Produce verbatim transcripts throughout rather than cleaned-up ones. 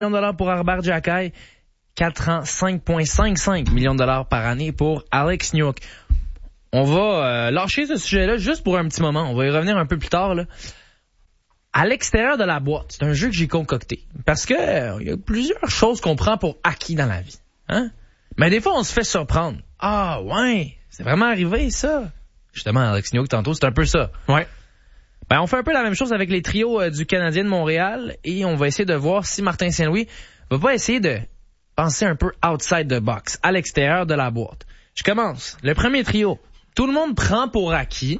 millions de dollars pour Arber Xhekaj. quatre ans, cinq virgule cinquante-cinq millions de dollars par année pour Alex Newhook. On va euh, lâcher ce sujet-là juste pour un petit moment. On va y revenir un peu plus tard, là. À l'extérieur de la boîte, c'est un jeu que j'ai concocté. Parce que euh, il y a plusieurs choses qu'on prend pour acquis dans la vie. Hein? Mais des fois, on se fait surprendre. Ah, ouais, c'est vraiment arrivé, ça. Justement, Alex Newhook, tantôt, c'est un peu ça. Ouais. Ben, on fait un peu la même chose avec les trios euh, du Canadien de Montréal et on va essayer de voir si Martin Saint-Louis va pas essayer de penser un peu outside the box, à l'extérieur de la boîte. Je commence. Le premier trio. Tout le monde prend pour acquis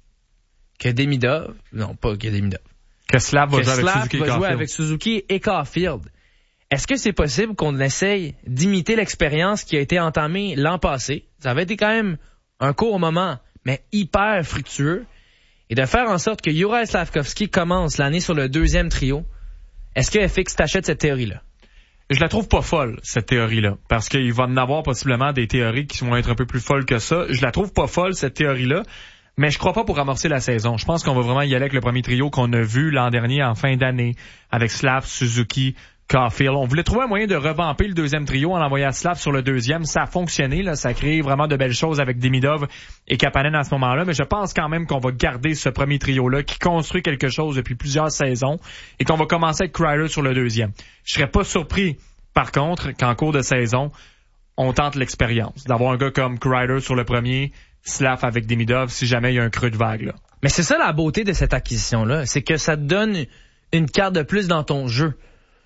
que Demidov, non, pas que Demidov, que Slav va, que jouer, Slav avec Suzuki va jouer avec Suzuki et Caulfield. Est-ce que c'est possible qu'on essaye d'imiter l'expérience qui a été entamée l'an passé? Ça avait été quand même un court moment, mais hyper fructueux. Et de faire en sorte que Juraj Slafkovský commence l'année sur le deuxième trio. Est-ce que F X t'achète cette théorie-là? Je la trouve pas folle, cette théorie-là. Parce qu'il va en avoir possiblement des théories qui vont être un peu plus folles que ça. Je la trouve pas folle, cette théorie-là. Mais je crois pas pour amorcer la saison. Je pense qu'on va vraiment y aller avec le premier trio qu'on a vu l'an dernier en fin d'année. Avec Slav, Suzuki, Caulfield. On voulait trouver un moyen de revamper le deuxième trio en envoyant Slav sur le deuxième. Ça a fonctionné, là. Ça a créé vraiment de belles choses avec Demidov et Kapanen à ce moment-là. Mais je pense quand même qu'on va garder ce premier trio-là qui construit quelque chose depuis plusieurs saisons et qu'on va commencer avec Kreider sur le deuxième. Je serais pas surpris, par contre, qu'en cours de saison, on tente l'expérience. D'avoir un gars comme Kreider sur le premier, Slav avec Demidov si jamais il y a un creux de vague, là. Mais c'est ça la beauté de cette acquisition-là. C'est que ça te donne une carte de plus dans ton jeu.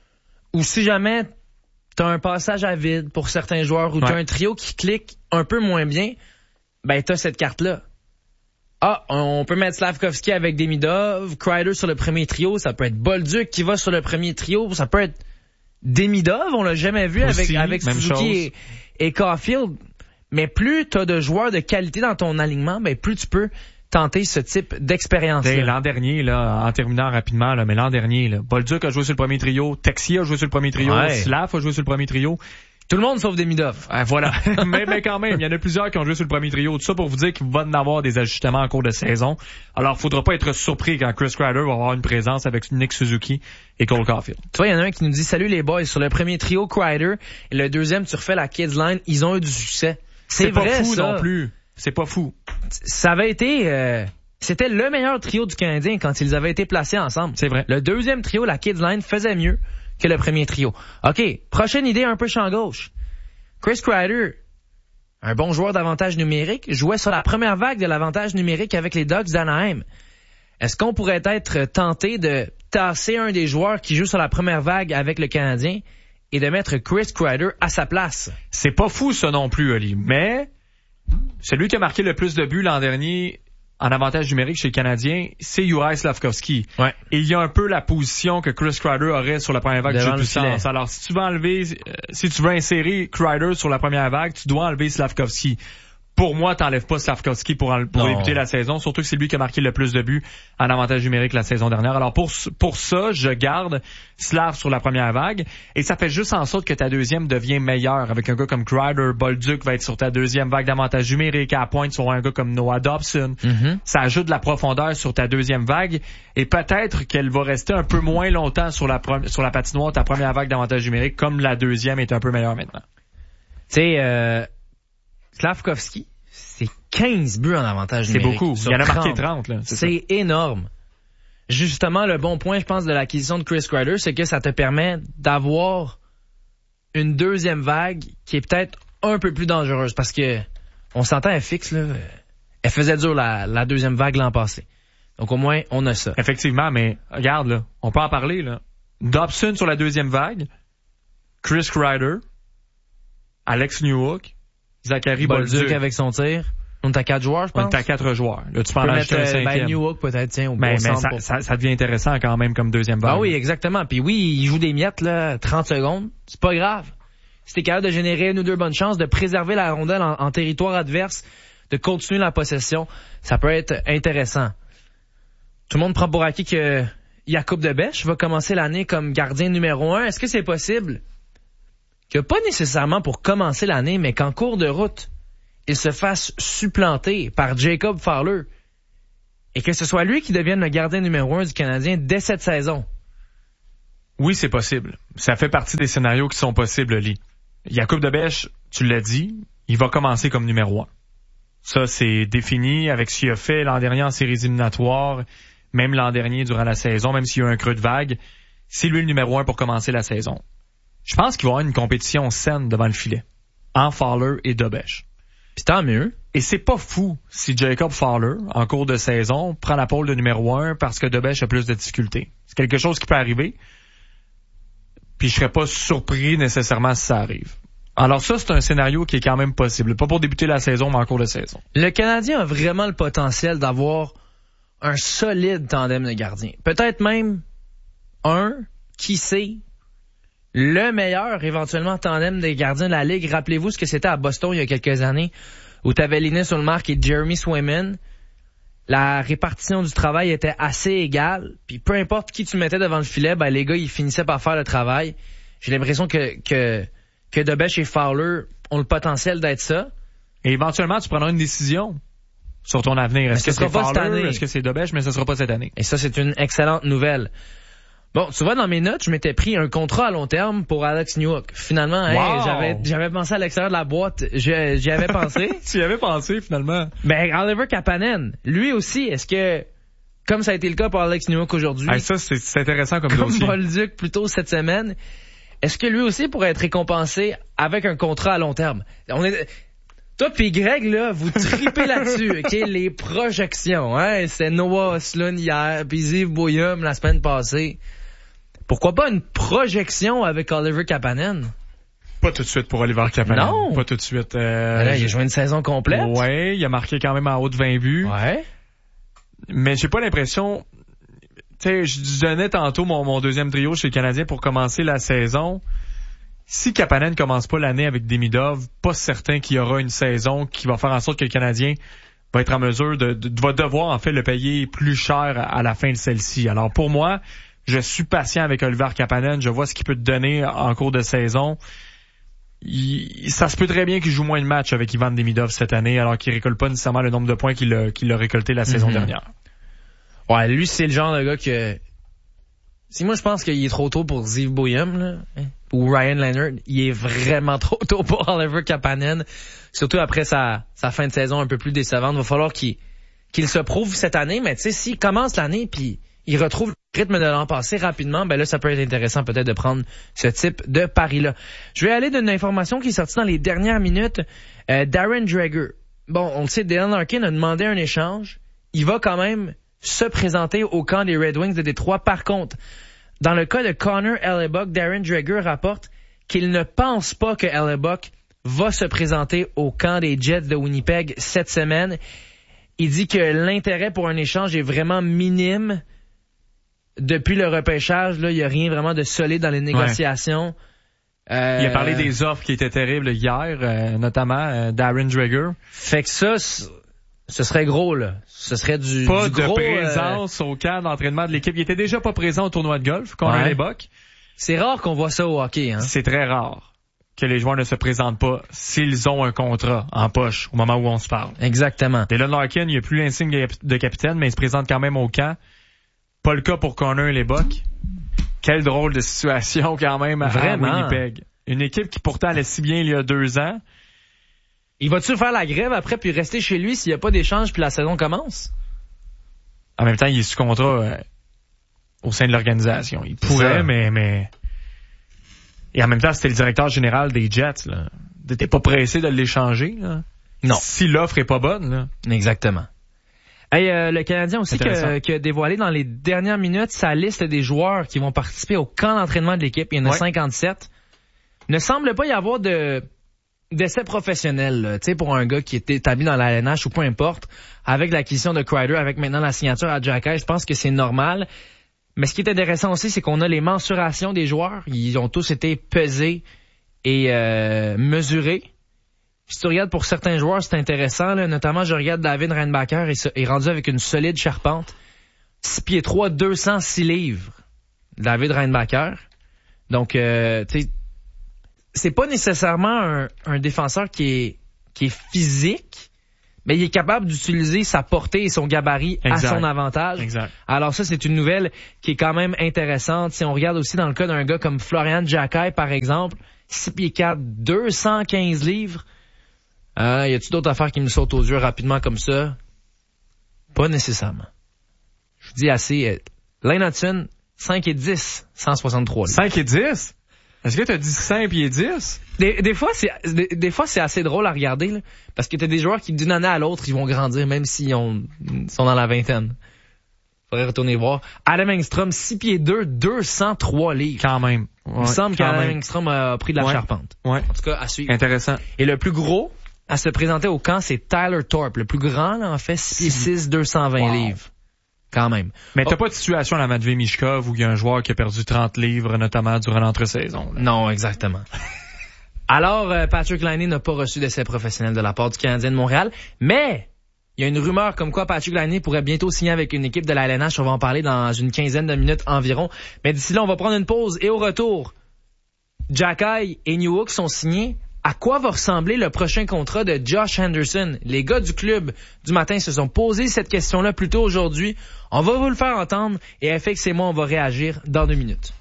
Ou si jamais t'as un passage à vide pour certains joueurs ou t'as ouais. un trio qui clique un peu moins bien, ben t'as cette carte-là. Ah, on peut mettre Slafkovský avec Demidov, Kreider sur le premier trio, ça peut être Bolduc qui va sur le premier trio, ça peut être Demidov, on l'a jamais vu Aussi, avec, avec Suzuki et, et Caulfield. Mais plus t'as de joueurs de qualité dans ton alignement, ben plus tu peux tenter ce type d'expérience-là. L'an dernier, là, en terminant rapidement, là, mais l'an dernier, là, Bolduc a joué sur le premier trio, Texier a joué sur le premier trio, ouais. Slav a joué sur le premier trio. Tout le monde sauf Demidov. Ah, voilà. mais, mais quand même, il y en a plusieurs qui ont joué sur le premier trio. Tout ça pour vous dire qu'il va y en avoir des ajustements en cours de saison. Alors, il faudra pas être surpris quand Chris Kreider va avoir une présence avec Nick Suzuki et Cole Caulfield. Tu vois, il y en a un qui nous dit « Salut les boys, sur le premier trio, Kreider, et le deuxième, tu refais la Kids Line, ils ont eu du succès. » C'est, C'est pas vrai, fou ça. non plus. C'est pas fou. Ça avait été... Euh, c'était le meilleur trio du Canadien quand ils avaient été placés ensemble. C'est vrai. Le deuxième trio, la Kids Line, faisait mieux que le premier trio. OK, prochaine idée un peu champ gauche. Chris Kreider, un bon joueur d'avantage numérique, jouait sur la première vague de l'avantage numérique avec les Ducks d'Anaheim. Est-ce qu'on pourrait être tenté de tasser un des joueurs qui joue sur la première vague avec le Canadien et de mettre Chris Kreider à sa place? C'est pas fou ça non plus, Oli, mais celui qui a marqué le plus de buts l'an dernier en avantage numérique chez les Canadiens, c'est Juraj Slafkovský. Ouais. Et il y a un peu la position que Chris Kreider aurait sur la première vague devant de puissance. Alors, si tu veux enlever, euh, si tu veux insérer Kreider sur la première vague, tu dois enlever Slafkovský. Pour moi, t'enlèves pas Slafkovský pour, en, pour débuter la saison, surtout que c'est lui qui a marqué le plus de buts en avantage numérique la saison dernière. Alors pour pour ça, je garde Slav sur la première vague et ça fait juste en sorte que ta deuxième devient meilleure avec un gars comme Kreider. Bolduc va être sur ta deuxième vague d'avantage numérique. À la pointe, sur un gars comme Noah Dobson. Mm-hmm. Ça ajoute de la profondeur sur ta deuxième vague et peut-être qu'elle va rester un peu moins longtemps sur la pre- sur la patinoire ta première vague d'avantage numérique comme la deuxième est un peu meilleure maintenant. Tu sais, euh, Slafkovský, c'est quinze buts en avantage c'est numérique. C'est beaucoup. Il y en a marqué trente. Là, c'est c'est énorme. Justement, le bon point, je pense, de l'acquisition de Chris Kreider, c'est que ça te permet d'avoir une deuxième vague qui est peut-être un peu plus dangereuse. Parce que on s'entend, elle fixe, là. Elle faisait dur la, la deuxième vague l'an passé. Donc au moins, on a ça. Effectivement, mais regarde, là, on peut en parler. Là. Dobson sur la deuxième vague, Chris Kreider, Alex Newhook, Zachary Bolduc. Bolduc avec son tir. On est à quatre joueurs, je pense. On est à quatre joueurs. Là, tu peux en mettre acheter un cinquième. Ben, Newhook peut-être, tiens, au mais, bon mais centre ça, pour... ça, ça devient intéressant quand même comme deuxième vague. Ah oui, exactement. Puis oui, il joue des miettes, là, trente secondes. C'est pas grave. Si t'es capable de générer une ou deux bonnes chances, de préserver la rondelle en, en territoire adverse, de continuer la possession, ça peut être intéressant. Tout le monde prend pour acquis que Jakub Debèche va commencer l'année comme gardien numéro un. Est-ce que c'est possible que pas nécessairement pour commencer l'année, mais qu'en cours de route, il se fasse supplanter par Jacob Fowler et que ce soit lui qui devienne le gardien numéro un du Canadien dès cette saison? Oui, c'est possible. Ça fait partie des scénarios qui sont possibles, Lee. Jakub Dobeš, tu l'as dit, il va commencer comme numéro un. Ça, c'est défini avec ce qu'il a fait l'an dernier en séries éliminatoires, même l'an dernier durant la saison, même s'il y a eu un creux de vague. C'est lui le numéro un pour commencer la saison. Je pense qu'il va y avoir une compétition saine devant le filet, en Fowler et Dobeš. Puis tant mieux. Et c'est pas fou si Jacob Fowler, en cours de saison, prend la pole de numéro un parce que Dobeš a plus de difficultés. C'est quelque chose qui peut arriver. Puis je serais pas surpris nécessairement si ça arrive. Alors ça, c'est un scénario qui est quand même possible. Pas pour débuter la saison, mais en cours de saison. Le Canadien a vraiment le potentiel d'avoir un solide tandem de gardiens. Peut-être même un, qui sait, le meilleur, éventuellement, tandem des gardiens de la Ligue. Rappelez-vous ce que c'était à Boston il y a quelques années, où tu avais Linus Ullmark et Jeremy Swayman. La répartition du travail était assez égale, puis peu importe qui tu mettais devant le filet, ben les gars, ils finissaient par faire le travail. J'ai l'impression que que que Dobeš et Fowler ont le potentiel d'être ça. Et éventuellement, tu prendras une décision sur ton avenir. Est-ce que c'est Fowler, est-ce que c'est Dobeš, mais ce sera pas cette année. Et ça, c'est une excellente nouvelle. Bon, tu vois, dans mes notes, je m'étais pris un contrat à long terme pour Alex Newhook. Finalement, wow. hey, j'avais j'avais pensé à l'extérieur de la boîte. Je, j'y avais pensé. Tu y avais pensé, finalement. Mais Oliver Kapanen, lui aussi, est-ce que, comme ça a été le cas pour Alex Newhook aujourd'hui... Hey, ça, c'est, c'est intéressant comme, comme dossier. Comme Bolduc, plutôt cette semaine, est-ce que lui aussi pourrait être récompensé avec un contrat à long terme? On est... Toi pis Greg, là, vous tripez là-dessus, OK? Les projections, hein? C'est Noah Oshlund hier, pis Yves Boyum la semaine passée. Pourquoi pas une projection avec Oliver Kapanen? Pas tout de suite pour Oliver Kapanen. Non. Pas tout de suite. Euh, là, il a joué une saison complète. Ouais, il a marqué quand même en haut de vingt buts. Ouais. Mais j'ai pas l'impression... Tu sais, je donnais tantôt mon, mon deuxième trio chez le Canadien pour commencer la saison. Si Kapanen commence pas l'année avec Demidov, pas certain qu'il y aura une saison qui va faire en sorte que le Canadien va être en mesure de, de, de va devoir en fait le payer plus cher à, à la fin de celle-ci. Alors pour moi... Je suis patient avec Oliver Kapanen. Je vois ce qu'il peut te donner en cours de saison. Il, ça se peut très bien qu'il joue moins de matchs avec Ivan Demidov cette année, alors qu'il récolte pas nécessairement le nombre de points qu'il a, qu'il a récolté la mm-hmm. saison dernière. Ouais, lui, c'est le genre de gars que... Si moi, je pense qu'il est trop tôt pour Yves Boyum, là, hein, ou Ryan Leonard, il est vraiment trop tôt pour Oliver Kapanen. Surtout après sa, sa fin de saison un peu plus décevante. Il va falloir qu'il, qu'il se prouve cette année, mais tu sais, s'il commence l'année, puis il retrouve le rythme de l'an passé rapidement, ben là, ça peut être intéressant peut-être de prendre ce type de pari-là. Je vais aller d'une information qui est sortie dans les dernières minutes. Euh, Darren Dreger. Bon, on le sait, Dylan Larkin a demandé un échange. Il va quand même se présenter au camp des Red Wings de Détroit. Par contre, dans le cas de Connor Hellebuyck, Darren Dreger rapporte qu'il ne pense pas que Hellebuyck va se présenter au camp des Jets de Winnipeg cette semaine. Il dit que l'intérêt pour un échange est vraiment minime. Depuis le repêchage, là, il n'y a rien vraiment de solide dans les négociations. Ouais. Euh, il a parlé des offres qui étaient terribles hier, euh, notamment euh, Darren Dreger. Fait que ça, ce serait gros, là. Ce serait du, pas du gros... Pas de présence euh... au camp d'entraînement de l'équipe. Il était déjà pas présent au tournoi de golf, qu'on a l'époque. C'est rare qu'on voit ça au hockey, hein. C'est très rare que les joueurs ne se présentent pas s'ils ont un contrat en poche au moment où on se parle. Exactement. Dylan Larkin, il n'y a plus l'insigne de capitaine, mais il se présente quand même au camp. Pas le cas pour Connor Hellebuyck. Quelle drôle de situation quand même à Vraiment. Winnipeg. Une équipe qui pourtant allait si bien il y a deux ans. Il va-tu faire la grève après puis rester chez lui s'il n'y a pas d'échange puis la saison commence? En même temps, il est sous contrat euh, au sein de l'organisation. Il pourrait, mais, mais... Et en même temps, c'était le directeur général des Jets. Là. T'étais pas pressé de l'échanger. Là. Non. Si l'offre est pas bonne. Là. Exactement. Hey, euh, le Canadien aussi qui a dévoilé dans les dernières minutes sa liste des joueurs qui vont participer au camp d'entraînement de l'équipe. Il y en a ouais. cinquante-sept. Ne semble pas y avoir de d'essai professionnel, tu sais, pour un gars qui est établi dans la L N H ou peu importe. Avec l'acquisition de Kreider, avec maintenant la signature à Xhekaj, je pense que c'est normal. Mais ce qui est intéressant aussi, c'est qu'on a les mensurations des joueurs. Ils ont tous été pesés et euh, mesurés. Si tu regardes pour certains joueurs, c'est intéressant, là. Notamment, je regarde David Reinbacher et est rendu avec une solide charpente. six pieds trois, deux cent six livres. David Reinbacher. Donc, euh, tu sais, c'est pas nécessairement un, un défenseur qui est, qui est physique, mais il est capable d'utiliser sa portée et son gabarit exact. à son avantage. Exact. Alors ça, c'est une nouvelle qui est quand même intéressante. Si on regarde aussi dans le cas d'un gars comme Florian Jacquet, par exemple, six pieds quatre, deux cent quinze livres. Euh, y a-t-il d'autres affaires qui me sautent aux yeux rapidement comme ça? Pas nécessairement. Je vous dis assez. Euh, Lane Hudson, cinq et dix, cent soixante-trois livres. cinq et dix? Est-ce que t'as dit cinq pieds dix? Des, des fois, c'est des, des fois c'est assez drôle à regarder, là, parce que t'as des joueurs qui, d'une année à l'autre, ils vont grandir, même s'ils ont, sont dans la vingtaine. Faudrait retourner voir. Adam Engstrom, six pieds deux, deux cent trois livres. Quand même. Ouais, Il me semble qu'Adam Engstrom a pris de la ouais. charpente. Ouais. En tout cas, à suivre. Intéressant. Et le plus gros à se présenter au camp, c'est Tyler Thorpe. Le plus grand, là, en fait, six pieds six, deux cent vingt wow. livres. Quand même. Mais t'as oh. pas de situation à la Matvei Michkov où il y a un joueur qui a perdu trente livres, notamment durant l'entre-saison. Là. Non, exactement. Alors, euh, Patrick Laine n'a pas reçu d'essai professionnel de la part du Canadien de Montréal, mais il y a une rumeur comme quoi Patrick Laine pourrait bientôt signer avec une équipe de la L N H. On va en parler dans une quinzaine de minutes environ. Mais d'ici là, on va prendre une pause et au retour, Jacquet et Newhook sont signés. À quoi va ressembler le prochain contrat de Josh Anderson? Les gars du club du matin se sont posés cette question-là plus tôt aujourd'hui. On va vous le faire entendre et F X et moi, on va réagir dans deux minutes.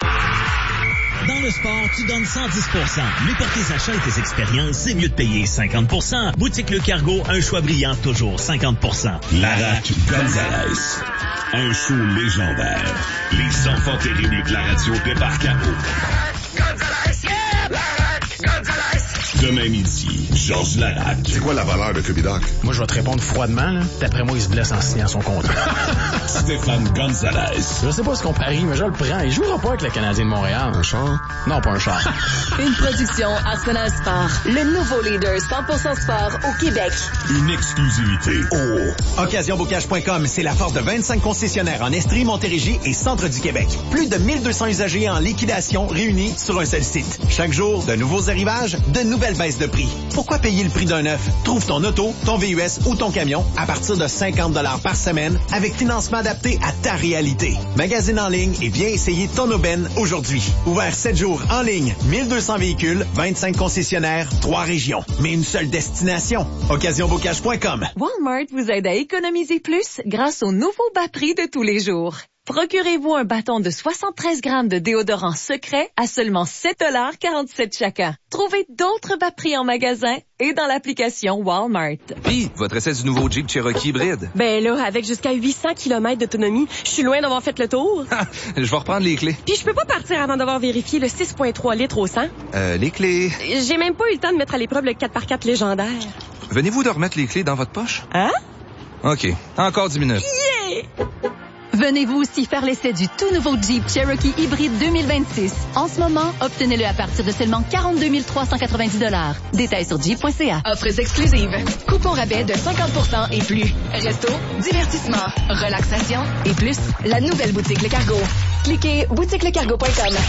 Dans le sport, tu donnes cent dix pour cent. Mais pour tes achats et tes expériences, c'est mieux de payer cinquante pour cent. Boutique Le Cargo, un choix brillant, toujours cinquante pour cent. Larac Gonzalez. Un show légendaire. Les enfants terribles de la radio débarquent à eau. Gonzalez, yeah! Larac Gonzalez. Demain midi, Georges Larac. C'est quoi la valeur de Kirby Dach? Moi, je vais te répondre froidement, là. D'après moi, il se blesse en signant son contrat. Stéphane Gonzalez. Je sais pas ce qu'on parie, mais je le prends. Il jouera pas avec le Canadien de Montréal. Un char? Non, pas un char. Une production Arsenal Sport. Le nouveau leader cent pour cent sport au Québec. Une exclusivité. Oh! occasion bocage point com, c'est la force de vingt-cinq concessionnaires en Estrie, Montérégie et centre du Québec. Plus de mille deux cents usagers en liquidation réunis sur un seul site. Chaque jour, de nouveaux arrivages, de nouvelles baisses de prix. Pourquoi payer le prix d'un neuf? Trouve ton auto, ton V U S ou ton camion à partir de cinquante dollars par semaine avec financement adapté à ta réalité. Magasine en ligne et viens essayer ton aubaine aujourd'hui. Ouvert sept jours en ligne, mille deux cents véhicules, vingt-cinq concessionnaires, trois régions. Mais une seule destination. occasion bocage point com. Walmart vous aide à économiser plus grâce au nouveau bas prix de tous les jours. Procurez-vous un bâton de soixante-treize grammes de déodorant secret à seulement sept dollars quarante-sept chacun. Trouvez d'autres bas prix en magasin et dans l'application Walmart. Puis, votre essai du nouveau Jeep Cherokee hybride. Ben là, avec jusqu'à huit cents kilomètres d'autonomie, je suis loin d'avoir fait le tour. Je vais reprendre les clés. Puis je peux pas partir avant d'avoir vérifié le six virgule trois litres au cent. Euh, les clés... J'ai même pas eu le temps de mettre à l'épreuve le quatre par quatre légendaire. Venez-vous de remettre les clés dans votre poche? Hein? OK. Encore dix minutes. Yeah! Venez-vous aussi faire l'essai du tout nouveau Jeep Cherokee hybride deux mille vingt-six. En ce moment, obtenez-le à partir de seulement quarante-deux mille trois cent quatre-vingt-dix dollars. Détails sur jeep point c a. Offres exclusives. Coupons rabais de cinquante pour cent et plus. Resto, divertissement, relaxation et plus. La nouvelle boutique Le Cargo. Cliquez boutique le cargo point com.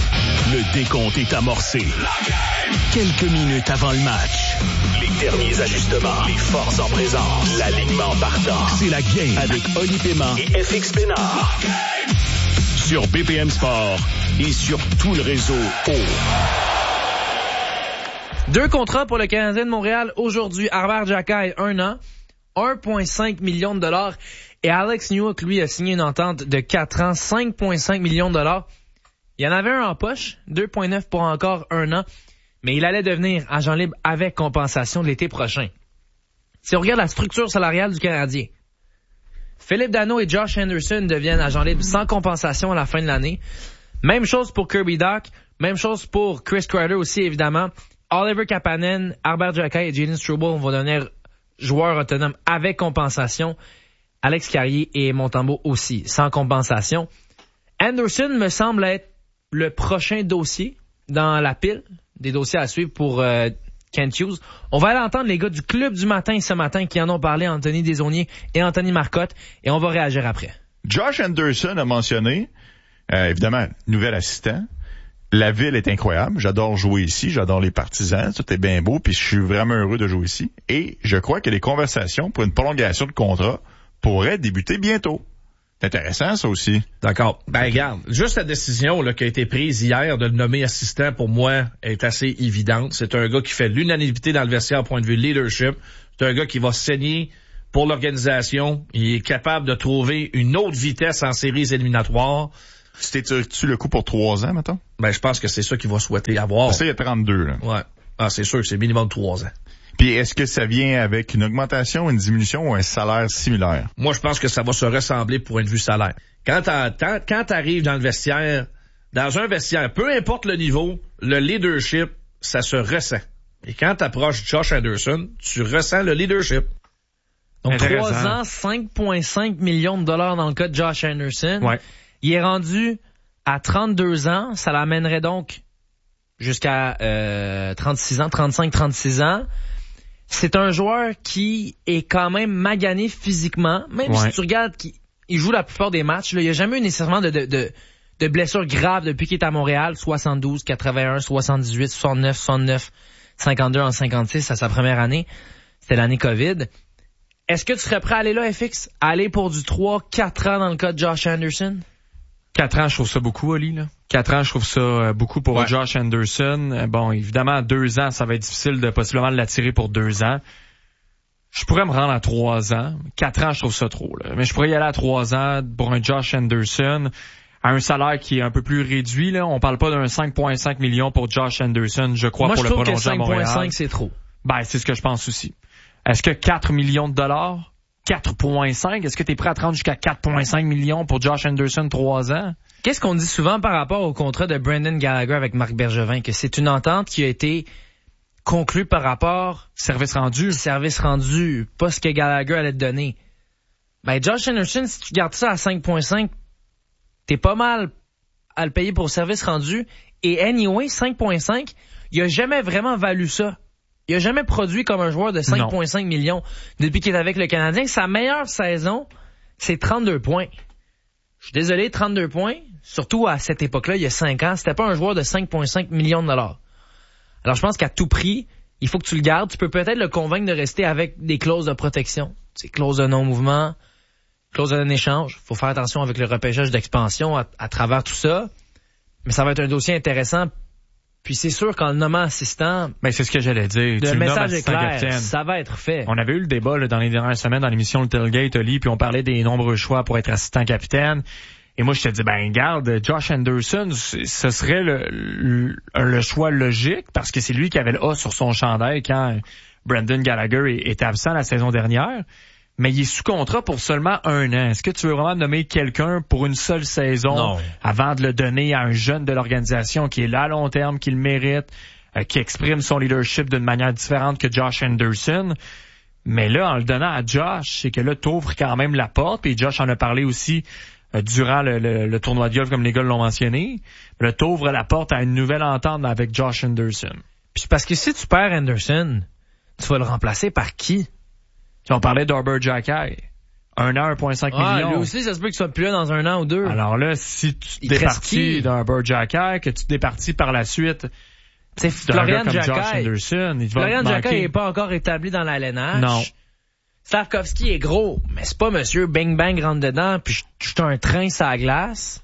Le décompte est amorcé. Quelques minutes avant le match. Les derniers ajustements. Les forces en présence. L'alignement partant. C'est la game avec Oli Paiement et F X Pénard. Sur B P M Sport et sur tout le réseau O. Deux contrats pour le Canadien de Montréal aujourd'hui. Arber Xhekaj, un an, un virgule cinq million de dollars. Et Alex Newhook, lui, a signé une entente de quatre ans, cinq virgule cinq millions de dollars. Il y en avait un en poche, deux virgule neuf pour encore un an. Mais il allait devenir agent libre avec compensation de l'été prochain. Si on regarde la structure salariale du Canadien, Philippe Danault et Josh Anderson deviennent agents libres sans compensation à la fin de l'année. Même chose pour Kirby Dach, même chose pour Chris Kreider aussi, évidemment. Oliver Kapanen, Arber Xhekaj et Jalen Struble vont devenir joueurs autonomes avec compensation. Alex Carrier et Montembeault aussi, sans compensation. Anderson me semble être le prochain dossier dans la pile des dossiers à suivre pour euh, Kent Hughes. On va aller entendre les gars du Club du matin ce matin qui en ont parlé, Anthony Desaulniers et Anthony Marcotte, et on va réagir après. Josh Anderson a mentionné, euh, évidemment, nouvel assistant. La ville est incroyable. J'adore jouer ici. J'adore les partisans. Tout est bien beau. Puis je suis vraiment heureux de jouer ici. Et je crois que les conversations pour une prolongation de contrat pourraient débuter bientôt. C'est intéressant, ça aussi. D'accord. Ben, regarde, juste la décision là, qui a été prise hier de le nommer assistant, pour moi, est assez évidente. C'est un gars qui fait l'unanimité dans le vestiaire au point de vue leadership. C'est un gars qui va saigner pour l'organisation. Il est capable de trouver une autre vitesse en séries éliminatoires. C'était-tu le coup pour trois ans, mettons? Ben, je pense que c'est ça qu'il va souhaiter avoir. Ça, il y a trente-deux, là. Ouais. Ah, c'est sûr que c'est minimum trois ans. Puis, est-ce que ça vient avec une augmentation, une diminution ou un salaire similaire? Moi, je pense que ça va se ressembler pour point de vue salaire. Quand t'as, quand t'arrives dans le vestiaire, dans un vestiaire, peu importe le niveau, le leadership, ça se ressent. Et quand t'approches Josh Anderson, tu ressens le leadership. Donc, trois ans, cinq virgule cinq millions de dollars dans le cas de Josh Anderson. Ouais. Il est rendu à trente-deux ans. Ça l'amènerait donc jusqu'à euh, trente-six ans, trente-cinq, trente-six ans. C'est un joueur qui est quand même magané physiquement. Même ouais. si tu regardes qu'il il joue la plupart des matchs, là, il n'y a jamais eu nécessairement de, de, de, de blessures graves depuis qu'il est à Montréal. soixante-douze, quatre-vingt-un, soixante-dix-huit, soixante-neuf, soixante-neuf, cinquante-deux en cinquante-six à sa première année. C'était l'année COVID. Est-ce que tu serais prêt à aller là, F X? Aller pour du trois quatre ans dans le cas de Josh Anderson? Quatre ans, je trouve ça beaucoup, Ali, là. Quatre ans, je trouve ça beaucoup pour ouais. Josh Anderson. Bon, évidemment, deux ans, ça va être difficile de possiblement l'attirer pour deux ans. Je pourrais me rendre à trois ans. Quatre ans, je trouve ça trop, là. Mais je pourrais y aller à trois ans pour un Josh Anderson à un salaire qui est un peu plus réduit, là. On parle pas d'un cinq virgule cinq millions pour Josh Anderson, je crois, Moi, pour je le trouve prolonger que à Montréal. cinq virgule cinq, c'est trop. Ben, c'est ce que je pense aussi. Est-ce que quatre millions de dollars? quatre virgule cinq? Est-ce que tu es prêt à te rendre jusqu'à quatre virgule cinq millions pour Josh Anderson, trois ans? Qu'est-ce qu'on dit souvent par rapport au contrat de Brendan Gallagher avec Marc Bergevin? Que c'est une entente qui a été conclue par rapport... Service rendu. Service rendu, pas ce que Gallagher allait te donner. Ben, Josh Anderson, si tu gardes ça à cinq virgule cinq, t'es pas mal à le payer pour service rendu. Et anyway, cinq virgule cinq, il a jamais vraiment valu ça. Il a jamais produit comme un joueur de cinq virgule cinq millions depuis qu'il est avec le Canadien. Sa meilleure saison, c'est trente-deux points. Je suis désolé, trente-deux points, surtout à cette époque-là, il y a cinq ans, c'était pas un joueur de cinq virgule cinq millions de dollars. Alors je pense qu'à tout prix, il faut que tu le gardes. Tu peux peut-être le convaincre de rester avec des clauses de protection. C'est clauses de non-mouvement, clauses de non-échange. Faut faire attention avec le repêchage d'expansion à, à travers tout ça. Mais ça va être un dossier intéressant. Puis c'est sûr qu'en le nommant assistant... Ben, c'est ce que j'allais dire. Le tu message le est clair, capitaine. ça va être fait. On avait eu le débat là, dans les dernières semaines dans l'émission Le Tailgate, Oli, puis on parlait des nombreux choix pour être assistant capitaine. Et moi, je te dis, ben garde, Josh Anderson, ce serait le, le, le choix logique parce que c'est lui qui avait le A sur son chandail quand Brendan Gallagher était absent la saison dernière. Mais il est sous contrat pour seulement un an. Est-ce que tu veux vraiment nommer quelqu'un pour une seule saison non. avant de le donner à un jeune de l'organisation qui est là à long terme, qui le mérite, euh, qui exprime son leadership d'une manière différente que Josh Anderson? Mais là, en le donnant à Josh, c'est que là, t'ouvres quand même la porte. Puis Josh en a parlé aussi euh, durant le, le, le tournoi de golf, comme les gars l'ont mentionné. Là, t'ouvres la porte à une nouvelle entente avec Josh Anderson. Puis parce que si tu perds Anderson, tu vas le remplacer par qui? On parlait d'Arbor Jackay. Un an, un virgule cinq ah, millions. Lui aussi, ça se peut qu'il soit plus là dans un an ou deux. Alors là, si tu te départis d'Arbor Jackay, que tu te départis par la suite, c'est Florian Jackay. Florian Jackay n'est pas encore établi dans l'alénage. Non. Slavkovski est gros, mais c'est pas monsieur bang bang rentre dedans, puis je suis un train sur la glace.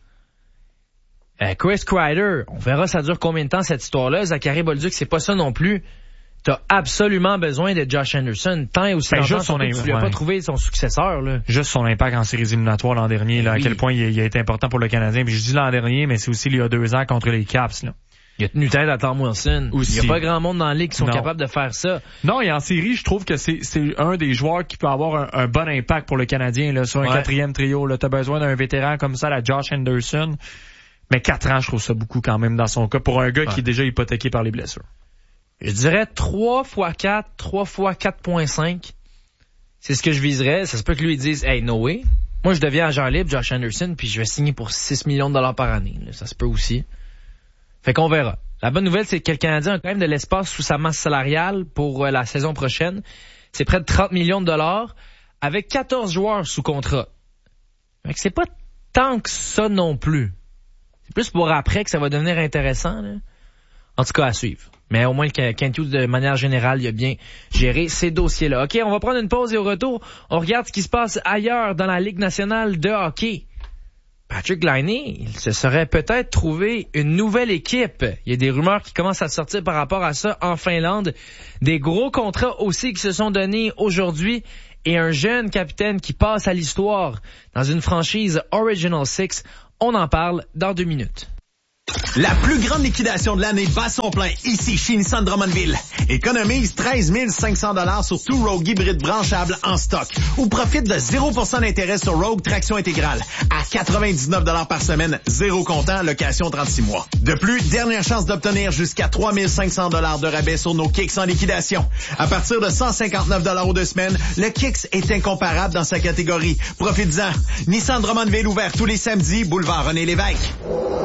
Euh, Chris Kreider, on verra ça dure combien de temps cette histoire-là. Zachary Bolduc, c'est pas ça non plus. T'as absolument besoin de Josh Anderson, tant et aussi ben, longtemps juste son que tu lui as ouais. pas trouvé son successeur. Là. Juste son impact en séries éliminatoires l'an dernier, là, oui. À quel point il a, il a été important pour le Canadien. Puis je dis l'an dernier, mais c'est aussi il y a deux ans contre les Caps. Là. Il a tenu tête à Tom Wilson. Aussi. Il n'y a pas grand monde dans la ligue qui sont non. capables de faire ça. Non, et en série, je trouve que c'est, c'est un des joueurs qui peut avoir un, un bon impact pour le Canadien là, sur un ouais. quatrième trio. Là, t'as besoin d'un vétéran comme ça, la Josh Anderson. Mais quatre ans, je trouve ça beaucoup quand même dans son cas, pour un gars ouais. qui est déjà hypothéqué par les blessures. Je dirais trois fois quatre, trois fois quatre virgule cinq. C'est ce que je viserais. Ça se peut que lui dise, hey, no way. Moi, je deviens agent libre, Josh Anderson, puis je vais signer pour six millions de dollars par année. Là. Ça se peut aussi. Fait qu'on verra. La bonne nouvelle, c'est que le Canadien a quand même de l'espace sous sa masse salariale pour euh, la saison prochaine. C'est près de trente millions de dollars avec quatorze joueurs sous contrat. Fait que c'est pas tant que ça non plus. C'est plus pour après que ça va devenir intéressant. Là. En tout cas, à suivre. Mais au moins, le Kent Hughes, de manière générale, il a bien géré ces dossiers-là. OK, on va prendre une pause et au retour, on regarde ce qui se passe ailleurs dans la Ligue nationale de hockey. Patrick Laine, il se serait peut-être trouvé une nouvelle équipe. Il y a des rumeurs qui commencent à sortir par rapport à ça en Finlande. Des gros contrats aussi qui se sont donnés aujourd'hui et un jeune capitaine qui passe à l'histoire dans une franchise Original Six. On en parle dans deux minutes. La plus grande liquidation de l'année bat son plein ici chez Nissan Drummondville. Économise treize mille cinq cents dollars sur tout Rogue hybride branchable en stock ou profite de zéro pour cent d'intérêt sur Rogue traction intégrale à quatre-vingt-dix-neuf dollars par semaine, zéro comptant, location trente-six mois. De plus, dernière chance d'obtenir jusqu'à trois mille cinq cents dollars de rabais sur nos Kicks en liquidation. À partir de cent cinquante-neuf dollars aux deux semaines, le Kicks est incomparable dans sa catégorie. Profites-en. Nissan Drummondville ouvert tous les samedis, boulevard René-Lévesque.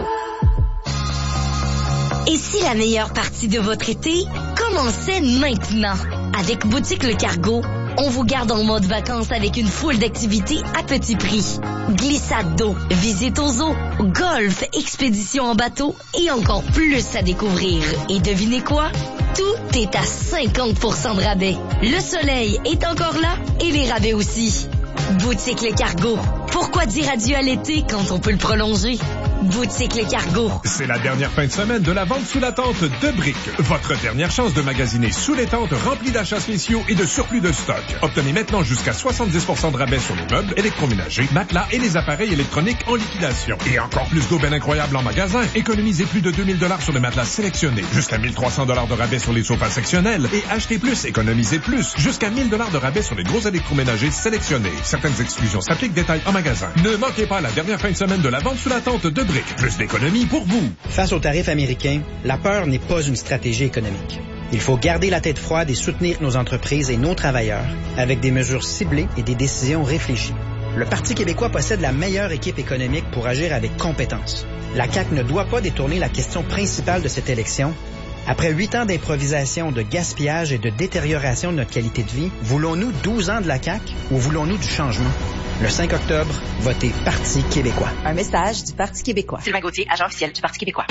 Et si la meilleure partie de votre été commençait maintenant? Avec Boutique Le Cargo, on vous garde en mode vacances avec une foule d'activités à petit prix. Glissade d'eau, visite aux eaux, golf, expédition en bateau et encore plus à découvrir. Et devinez quoi? Tout est à cinquante pour cent de rabais. Le soleil est encore là et les rabais aussi. Boutique Le Cargo. Pourquoi dire adieu à l'été quand on peut le prolonger? Boutique Le Cargo. C'est la dernière fin de semaine de la vente sous la tente de Brick. Votre dernière chance de magasiner sous les tentes remplies d'achats spéciaux et de surplus de stock. Obtenez maintenant jusqu'à soixante-dix pour cent de rabais sur les meubles, électroménagers, matelas et les appareils électroniques en liquidation. Et encore plus d'aubaines incroyables en magasin. Économisez plus de deux mille dollars sur les matelas sélectionnés. Jusqu'à mille trois cents dollars de rabais sur les sofas sectionnels. Et achetez plus, économisez plus. Jusqu'à mille dollars de rabais sur les gros électroménagers sélectionnés. Certaines exclusions s'appliquent, détails en magasin. Ne manquez pas la dernière fin de semaine de la vente sous la tente de Brick. Plus d'économies pour vous. Face aux tarifs américains, la peur n'est pas une stratégie économique. Il faut garder la tête froide et soutenir nos entreprises et nos travailleurs avec des mesures ciblées et des décisions réfléchies. Le Parti québécois possède la meilleure équipe économique pour agir avec compétence. La C A Q ne doit pas détourner la question principale de cette élection. Après huit ans d'improvisation, de gaspillage et de détérioration de notre qualité de vie, voulons-nous douze ans de la C A Q ou voulons-nous du changement? Le cinq octobre, votez Parti québécois. Un message du Parti québécois. Sylvain Gauthier, agent officiel du Parti québécois.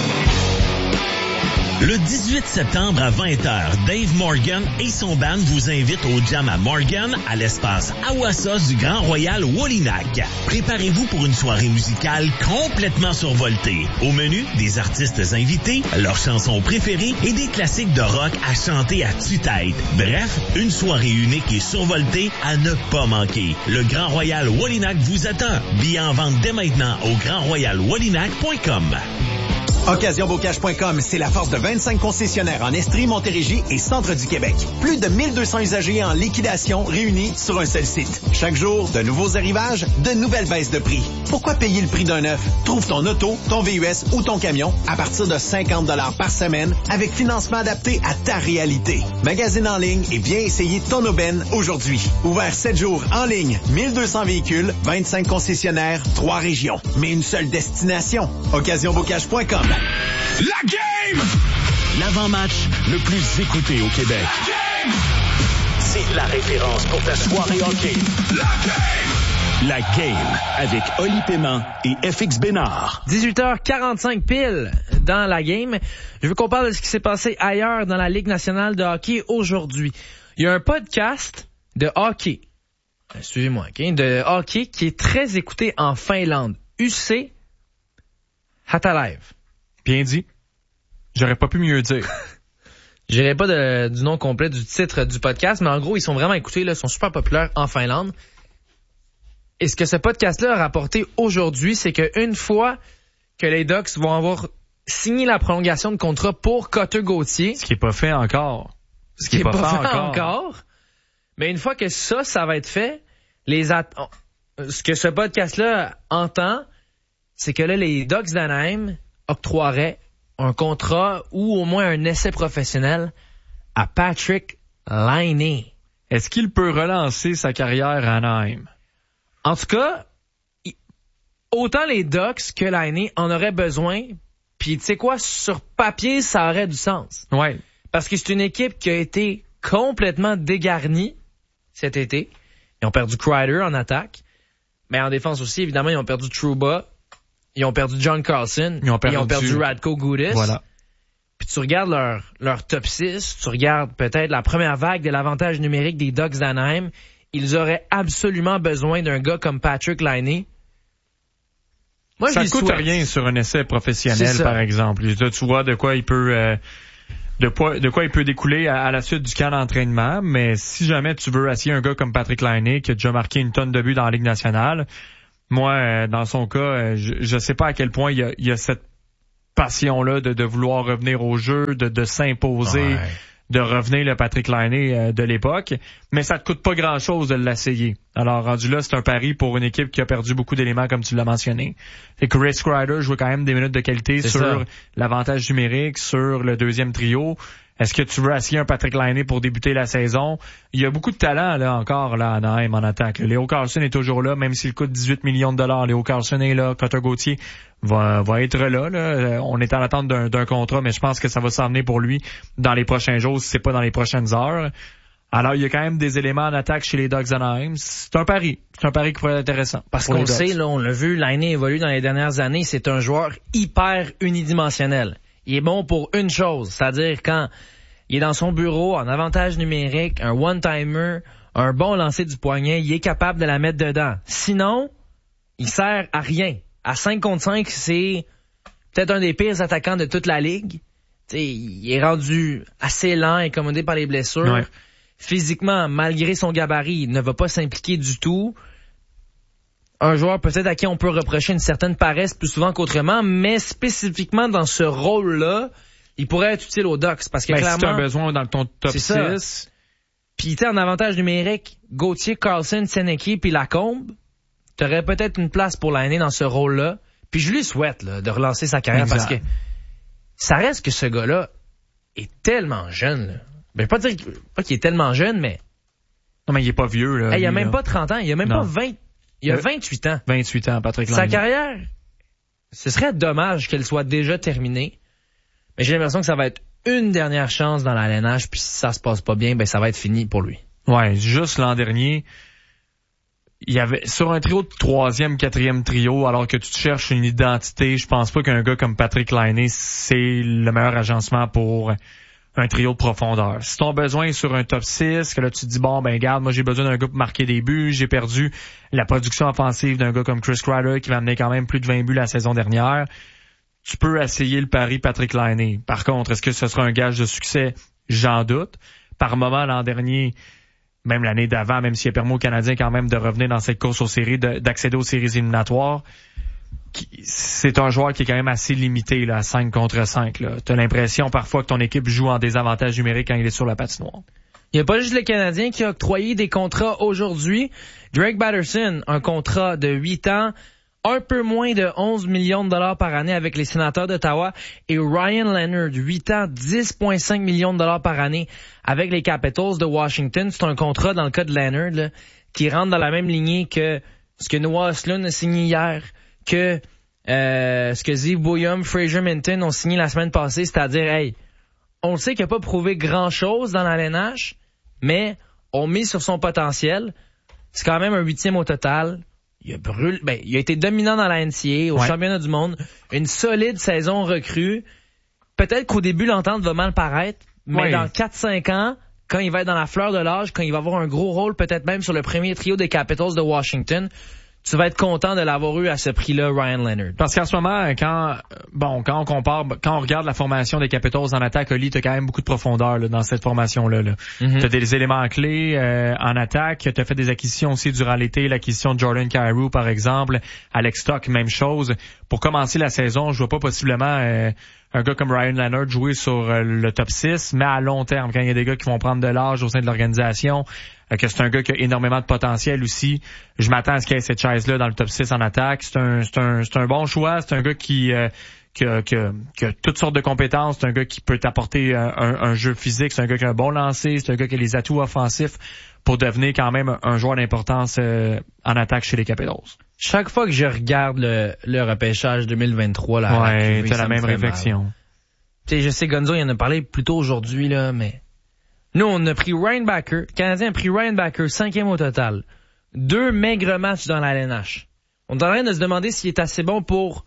Le dix-huit septembre à vingt heures, Dave Morgan et son band vous invitent au Jam à Morgan à l'espace Awassa du Grand Royal Wallinac. Préparez-vous pour une soirée musicale complètement survoltée. Au menu, des artistes invités, leurs chansons préférées et des classiques de rock à chanter à tue-tête. Bref, une soirée unique et survoltée à ne pas manquer. Le Grand Royal Wallinac vous attend. Billets en vente dès maintenant au grand royal wallinac point com. occasion bocage point com, c'est la force de vingt-cinq concessionnaires en Estrie, Montérégie et centre du Québec. Plus de mille deux cents usagers en liquidation réunis sur un seul site. Chaque jour, de nouveaux arrivages, de nouvelles baisses de prix. Pourquoi payer le prix d'un neuf? Trouve ton auto, ton V U S ou ton camion à partir de cinquante dollars par semaine avec financement adapté à ta réalité. Magasine en ligne et viens essayer ton aubaine aujourd'hui. Ouvert sept jours en ligne, mille deux cents véhicules, vingt-cinq concessionnaires, trois régions. Mais une seule destination. occasion bocage point com. La game! L'avant-match le plus écouté au Québec. La game! C'est la référence pour ta soirée hockey. La game! La game avec Oli Paiement et F X Bénard. dix-huit heures quarante-cinq pile dans la game. Je veux qu'on parle de ce qui s'est passé ailleurs dans la Ligue nationale de hockey aujourd'hui. Il y a un podcast de hockey, suivez-moi, okay, de hockey qui est très écouté en Finlande. U C Hatalive. Bien dit. J'aurais pas pu mieux dire. Je dirais pas de, du nom complet du titre du podcast, mais en gros, ils sont vraiment écoutés, là, ils sont super populaires en Finlande. Et ce que ce podcast-là a rapporté aujourd'hui, c'est qu'une fois que les Ducks vont avoir signé la prolongation de contrat pour Cotter Gauthier... Ce qui est pas fait encore. Ce qui est pas, pas fait, fait encore. encore. Mais une fois que ça, ça va être fait, les at- ce que ce podcast-là entend, c'est que là, les Ducks d'Anaheim octroieraient un contrat ou au moins un essai professionnel à Patrick Laine. Est-ce qu'il peut relancer sa carrière à Anaheim? En tout cas, autant les Ducks que Laine en auraient besoin. Puis tu sais quoi, sur papier, ça aurait du sens. Ouais. Parce que c'est une équipe qui a été complètement dégarnie cet été. Ils ont perdu Kreider en attaque. Mais en défense aussi, évidemment, ils ont perdu Trouba. Ils ont perdu John Carlson. Ils ont perdu, ils ont perdu Radko Gudas. Voilà. Puis tu regardes leur, leur top six, tu regardes peut-être la première vague de l'avantage numérique des Ducks d'Anaheim. Ils auraient absolument besoin d'un gars comme Patrick Laine Moi, ça je ne coûte souhaite. rien sur un essai professionnel, par exemple. Tu vois de quoi il peut... Euh, De quoi, de quoi il peut découler à, à la suite du camp d'entraînement, mais si jamais tu veux essayer un gars comme Patrick Laine qui a déjà marqué une tonne de buts dans la Ligue nationale, moi, euh, dans son cas, euh, je, je sais pas à quel point il y a, il y a cette passion-là de, de vouloir revenir au jeu, de, de s'imposer, Ouais. de revenir le Patrick Laine euh, de l'époque, mais ça te coûte pas grand-chose de l'essayer. Alors, rendu là, c'est un pari pour une équipe qui a perdu beaucoup d'éléments, comme tu l'as mentionné. Et que Chris Kreider joue quand même des minutes de qualité C'est sur ça. l'avantage numérique, sur le deuxième trio. Est-ce que tu veux essayer un Patrick Laine pour débuter la saison? Il y a beaucoup de talent là encore là à Anaheim en attaque. Léo Carlson est toujours là, même s'il coûte dix-huit millions de dollars. Léo Carlson est là. Cutter Gauthier va, va être là, là. On est en attente d'un, d'un contrat, mais je pense que ça va s'emmener pour lui dans les prochains jours, si c'est pas dans les prochaines heures. Alors, il y a quand même des éléments en attaque chez les Ducks d'Anaheim. C'est un pari. C'est un pari qui pourrait être intéressant. Parce pour qu'on les le Ducks. sait, là, on l'a vu, Laine évolue dans les dernières années. C'est un joueur hyper unidimensionnel. Il est bon pour une chose, c'est-à-dire quand il est dans son bureau, en avantage numérique, un one-timer, un bon lancer du poignet, il est capable de la mettre dedans. Sinon, il sert à rien. À cinq contre cinq, c'est peut-être un des pires attaquants de toute la ligue. T'sais, il est rendu assez lent, incommodé par les blessures. Ouais. Physiquement, malgré son gabarit, il ne va pas s'impliquer du tout. Un joueur peut-être à qui on peut reprocher une certaine paresse plus souvent qu'autrement, mais spécifiquement dans ce rôle-là, il pourrait être utile aux Ducks parce que Ben, clairement... si tu as un besoin dans ton top c'est ça. six... Puis tu sais, en avantage numérique, Gauthier, Carlson, Seneki puis Lacombe, t'aurais peut-être une place pour Laine dans ce rôle-là. Puis je lui souhaite là, de relancer sa carrière Exact. parce que ça reste que ce gars-là est tellement jeune. Là. Ben, pas dire que- pas qu'il est tellement jeune, mais Non, mais il est pas vieux, là. hey, il a lui, même là. pas trente ans, il a même Non. pas vingt, il a Euh, vingt-huit ans. vingt-huit ans, Patrick Sa Laine. carrière, ce serait dommage qu'elle soit déjà terminée. Mais j'ai l'impression que ça va être une dernière chance dans l'alénage, puis si ça se passe pas bien, ben ça va être fini pour lui. Ouais, juste l'an dernier, il y avait sur un trio de troisième, quatrième trio, alors que tu te cherches une identité, je pense pas qu'un gars comme Patrick Laine, c'est le meilleur agencement pour un trio de profondeur. Si ton besoin est sur un top six, que là tu te dis bon ben garde, moi j'ai besoin d'un gars pour marquer des buts, j'ai perdu la production offensive d'un gars comme Chris Kreider qui m'a amené quand même plus de vingt buts la saison dernière, tu peux essayer le pari Patrick Laine. Par contre, est-ce que ce sera un gage de succès? J'en doute. Par moment, l'an dernier, même l'année d'avant, même s'il a permis aux Canadiens quand même de revenir dans cette course aux séries, de- d'accéder aux séries éliminatoires, qui- c'est un joueur qui est quand même assez limité là, à cinq contre cinq. Tu as l'impression parfois que ton équipe joue en désavantage numérique quand il est sur la patinoire. Il n'y a pas juste le Canadien qui a octroyé des contrats aujourd'hui. Drake Batterson, un contrat de huit ans, un peu moins de onze millions de dollars par année avec les Sénateurs d'Ottawa. Et Ryan Leonard, huit ans, dix virgule cinq millions de dollars par année avec les Capitals de Washington. C'est un contrat, dans le cas de Leonard, là, qui rentre dans la même lignée que ce que Noah Östlund a signé hier, que euh, ce que Ziv Boyum, Fraser Minton ont signé la semaine passée, c'est-à-dire, hey, on le sait qu'il n'a pas prouvé grand-chose dans l'arénage, mais on mise sur son potentiel. C'est quand même un huitième au total. Il a brûlé, ben, il a été dominant dans la N C A A, au Ouais. championnat du monde. Une solide saison recrue. Peut-être qu'au début, l'entente va mal paraître, mais Ouais. dans quatre cinq ans, quand il va être dans la fleur de l'âge, quand il va avoir un gros rôle, peut-être même sur le premier trio des Capitals de Washington, tu vas être content de l'avoir eu à ce prix-là, Ryan Leonard. Parce qu'en ce moment, quand bon, quand on compare, quand on regarde la formation des Capitals en attaque, Oli, t'as quand même beaucoup de profondeur là, dans cette formation-là. Là. Mhm. T'as des éléments clés euh, en attaque. T'as fait des acquisitions aussi durant l'été, l'acquisition de Jordan Kyrou, par exemple. Alex Stock, même chose. Pour commencer la saison, je vois pas possiblement euh, un gars comme Ryan Leonard jouer sur euh, le top six, mais à long terme, quand il y a des gars qui vont prendre de l'âge au sein de l'organisation, euh, que c'est un gars qui a énormément de potentiel aussi, je m'attends à ce qu'il y ait cette chaise-là dans le top six en attaque. C'est un, c'est un, c'est un bon choix. C'est un gars qui, euh, qui, a, qui, a, qui a toutes sortes de compétences. C'est un gars qui peut t'apporter un, un, un jeu physique. C'est un gars qui a un bon lancer. C'est un gars qui a les atouts offensifs pour devenir quand même un joueur d'importance euh, en attaque chez les Capitals. Chaque fois que je regarde le, le repêchage deux mille vingt-trois, là, Ouais, arrivé, t'as ça la me même fait réflexion. mal. Tu sais, je sais, Gonzo, il en a parlé plus tôt aujourd'hui, là, mais nous, on a pris Ryan Backer. Le Canadien a pris Ryan Backer, cinquième au total. Deux maigres matchs dans la L N H. On est en train de se demander s'il est assez bon pour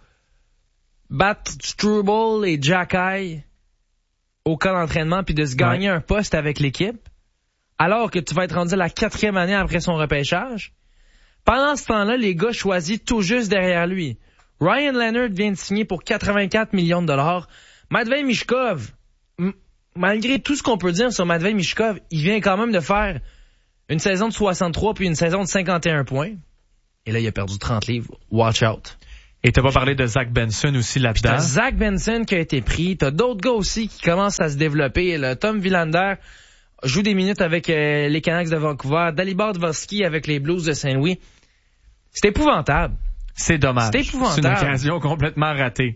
battre Struble et Jacky au camp d'entraînement puis de se gagner Ouais. un poste avec l'équipe, alors que tu vas être rendu la quatrième année après son repêchage. Pendant ce temps-là, les gars choisissent tout juste derrière lui. Ryan Leonard vient de signer pour quatre-vingt-quatre millions de dollars. Matvei Michkov, m- malgré tout ce qu'on peut dire sur Matvei Michkov, il vient quand même de faire une saison de soixante-trois puis une saison de cinquante et un points. Et là, il a perdu trente livres. Watch out. Et t'as pas parlé de Zach Benson aussi là-dedans? T'as Zach Benson qui a été pris. T'as d'autres gars aussi qui commencent à se développer. Là, Tom Willander joue des minutes avec euh, les Canucks de Vancouver. Dalibor Dvorsky avec les Blues de Saint-Louis. C'est épouvantable. C'est dommage. C'est épouvantable. C'est une occasion complètement ratée.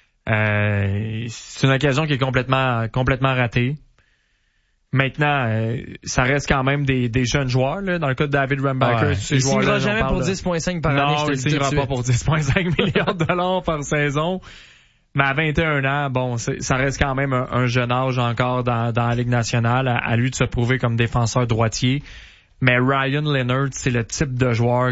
Euh, c'est une occasion qui est complètement, complètement ratée. Maintenant, euh, ça reste quand même des, des jeunes joueurs, là. Dans le cas de David Rambacker, Ouais. ces Il joueurs-là, signera jamais on parle pour de... dix virgule cinq par année, non, je te le il dis tout de signera suite. pas pour dix virgule cinq millions de dollars par saison. Mais à vingt et un ans, bon, c'est, ça reste quand même un, un jeune âge encore dans, dans la Ligue nationale, à, à lui de se prouver comme défenseur droitier. Mais Ryan Leonard, c'est le type de joueur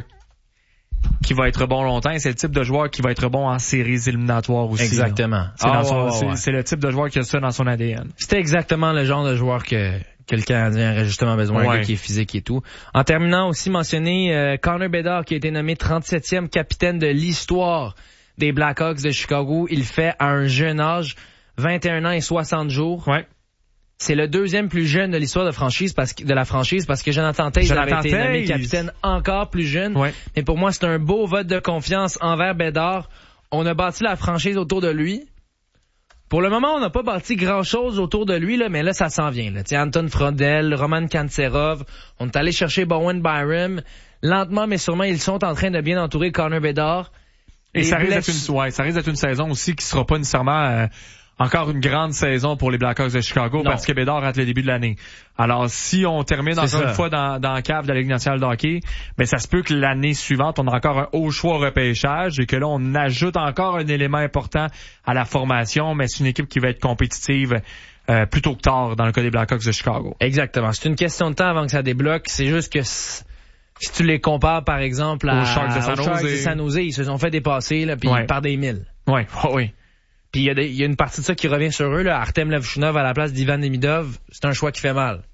qui va être bon longtemps, et c'est le type de joueur qui va être bon en séries éliminatoires aussi. Exactement. C'est, Ah, dans son, ouais, ouais, c'est, ouais. c'est le type de joueur qui a ça dans son A D N. C'était exactement le genre de joueur que, que le Canadien aurait justement besoin, Ouais. un gars qui est physique et tout. En terminant aussi, mentionner euh, Connor Bedard qui a été nommé trente-septième capitaine de l'histoire des Blackhawks de Chicago. Il le fait à un jeune âge, vingt et un ans et soixante jours. Ouais. C'est le deuxième plus jeune de l'histoire de franchise parce que, de la franchise parce que Jonathan Toews avait été Toews. nommé capitaine encore plus jeune. Ouais. Mais pour moi, c'est un beau vote de confiance envers Bedard. On a bâti la franchise autour de lui. Pour le moment, on n'a pas bâti grand-chose autour de lui, là, mais là, ça s'en vient. Là. T'sais, Anton Frodel, Roman Kantserov, on est allé chercher Bowen Byram. Lentement, mais sûrement, ils sont en train de bien entourer Connor Bedard. Et Les ça risque, d'être bless- une, ouais, ça risque d'être une saison aussi qui sera pas nécessairement euh, encore une grande saison pour les Blackhawks de Chicago Non. parce que Bédard rate le début de l'année. Alors, si on termine C'est encore ça. une fois dans, dans la cave de la Ligue nationale de hockey, ben ça se peut que l'année suivante, on a encore un haut choix au repêchage et que là, on ajoute encore un élément important à la formation, mais c'est une équipe qui va être compétitive euh, plus tôt que tard dans le cas des Blackhawks de Chicago. Exactement. C'est une question de temps avant que ça débloque. C'est juste que c- si tu les compares, par exemple, à, Aux Sharks de San aux Sharks Jose. de San Jose, ils se sont fait dépasser là, puis Ouais. par des milles. Oui, oui. Puis il y, a des- il y a une partie de ça qui revient sur eux. Là. Artem Levchunov à la place d'Ivan Demidov, c'est un choix qui fait mal.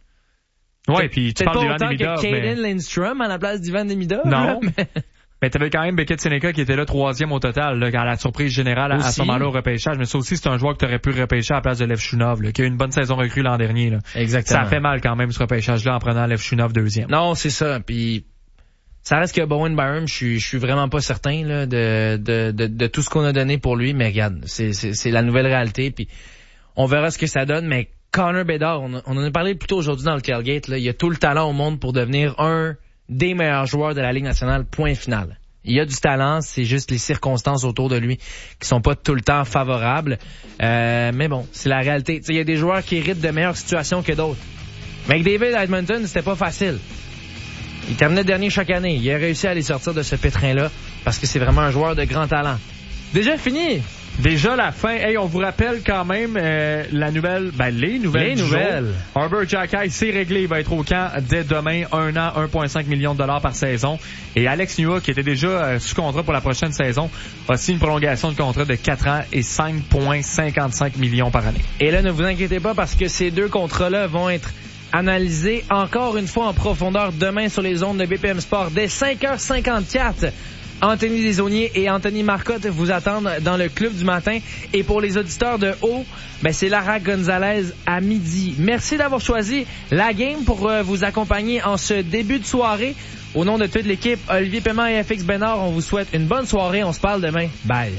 Oui, puis tu Peut-être parles pas d'Ivan autant Demidov, que mais... Caden Lindstrom à la place d'Ivan Demidov. Non. là, mais... Mais t'avais quand même Beckett Seneca qui était là troisième au total, là, à la surprise générale à, à Aussi. ce moment-là au repêchage. Mais ça aussi, c'est un joueur que t'aurais pu repêcher à la place de Levchunov, là, qui a eu une bonne saison recrue l'an dernier. Là. Exactement. Ça fait mal quand même ce repêchage-là en prenant Levchunov deuxième. Non, c'est ça. Puis ça reste que Bowen Byram, je suis, je suis vraiment pas certain là, de, de, de, de tout ce qu'on a donné pour lui. Mais regarde, c'est, c'est, c'est la nouvelle réalité. Puis on verra ce que ça donne. Mais Connor Bedard, on, on en a parlé plus tôt aujourd'hui dans le tailgate. Là, il a tout le talent au monde pour devenir un des meilleurs joueurs de la Ligue nationale. Point final. Il y a du talent, c'est juste les circonstances autour de lui qui sont pas tout le temps favorables. Euh, mais bon, c'est la réalité. Il y a des joueurs qui héritent de meilleures situations que d'autres. McDavid à Edmonton, c'était pas facile. Il terminait dernier chaque année. Il a réussi à les sortir de ce pétrin-là parce que c'est vraiment un joueur de grand talent. Déjà fini! Déjà la fin. Hey, on vous rappelle quand même euh, la nouvelle, ben les nouvelles Les du nouvelles. jour. Herbert Jackay, c'est réglé. Il va être au camp dès demain. Un an, un virgule cinq millions de dollars par saison. Et Alex Nua, qui était déjà euh, sous contrat pour la prochaine saison, a signé une prolongation de contrat de quatre ans et cinq virgule cinquante-cinq millions par année. Et là, ne vous inquiétez pas parce que ces deux contrats-là vont être analysés encore une fois en profondeur demain sur les ondes de B P M Sport dès cinq heures cinquante-quatre. Anthony Desaulniers et Anthony Marcotte vous attendent dans le club du matin. Et pour les auditeurs de haut, ben c'est Lara Gonzalez à midi. Merci d'avoir choisi la game pour euh, vous accompagner en ce début de soirée. Au nom de toute l'équipe, Olivier Paiement et F X Bénard, on vous souhaite une bonne soirée. On se parle demain. Bye.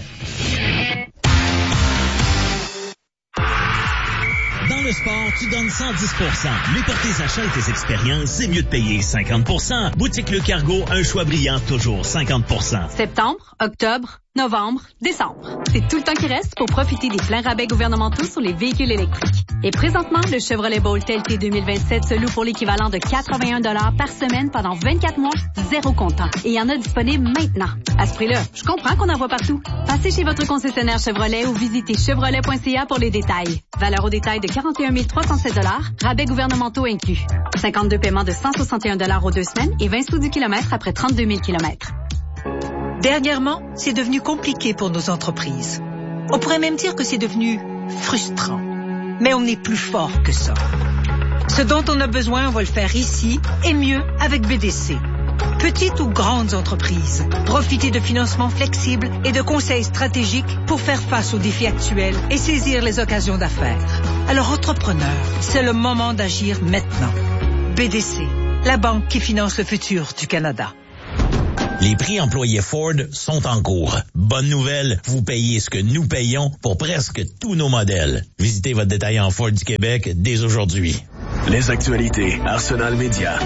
Dans le sport, tu donnes cent dix pour cent. Mais pour tes achats et tes expériences, c'est mieux de payer cinquante pour cent. Boutique Le Cargo, un choix brillant, toujours cinquante pour cent. Septembre, octobre, novembre, décembre. C'est tout le temps qui reste pour profiter des pleins rabais gouvernementaux sur les véhicules électriques. Et présentement, le Chevrolet Bolt L T deux mille vingt-sept se loue pour l'équivalent de quatre-vingt-un dollars par semaine pendant vingt-quatre mois, zéro comptant. Et il y en a disponible maintenant. À ce prix-là, je comprends qu'on en voit partout. Passez chez votre concessionnaire Chevrolet ou visitez chevrolet point c a pour les détails. Valeur au détail de quarante et un mille trois cent sept dollars, rabais gouvernementaux inclus. cinquante-deux paiements de cent soixante et un dollars aux deux semaines et vingt sous du kilomètre après trente-deux mille kilomètres. Dernièrement, c'est devenu compliqué pour nos entreprises. On pourrait même dire que c'est devenu frustrant. Mais on est plus fort que ça. Ce dont on a besoin, on va le faire ici et mieux avec B D C. Petites ou grandes entreprises, profitez de financements flexibles et de conseils stratégiques pour faire face aux défis actuels et saisir les occasions d'affaires. Alors, entrepreneurs, c'est le moment d'agir maintenant. B D C, la banque qui finance le futur du Canada. Les prix employés Ford sont en cours. Bonne nouvelle, vous payez ce que nous payons pour presque tous nos modèles. Visitez votre détaillant Ford du Québec dès aujourd'hui. Les actualités Arsenal Média.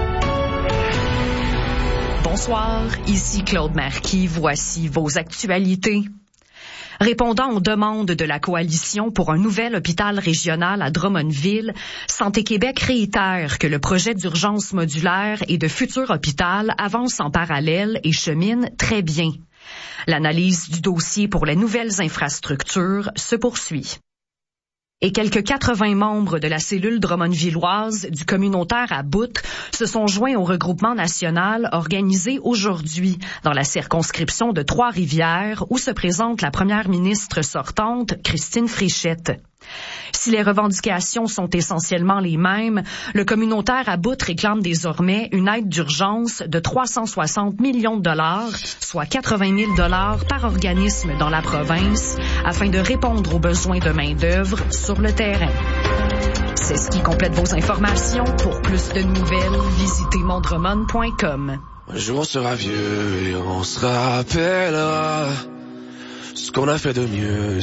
Bonsoir, ici Claude Marquis. Voici vos actualités. Répondant aux demandes de la Coalition pour un nouvel hôpital régional à Drummondville, Santé Québec réitère que le projet d'urgence modulaire et de futur hôpital avance en parallèle et chemine très bien. L'analyse du dossier pour les nouvelles infrastructures se poursuit. Et quelques quatre-vingts membres de la cellule drummondvilloise du communautaire à Boutre se sont joints au regroupement national organisé aujourd'hui dans la circonscription de Trois-Rivières où se présente la première ministre sortante, Christine Fréchette. Si les revendications sont essentiellement les mêmes, le communautaire à Boutre réclame désormais une aide d'urgence de trois cent soixante millions de dollars, soit quatre-vingt mille dollars par organisme dans la province, afin de répondre aux besoins de main-d'œuvre sur le terrain. C'est ce qui complète vos informations. Pour plus de nouvelles, visitez mondremon point com. Un jour on sera vieux et on se rappellera ce qu'on a fait de mieux.